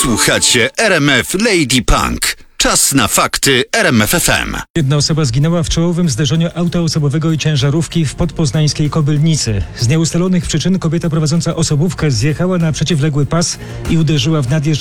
Słuchacie RMF Lady Punk. Czas na fakty RMF FM. Jedna osoba zginęła w czołowym zderzeniu auta osobowego i ciężarówki w podpoznańskiej Kobylnicy. Z nieustalonych przyczyn kobieta prowadząca osobówkę zjechała na przeciwległy pas i uderzyła w nadjeżdżający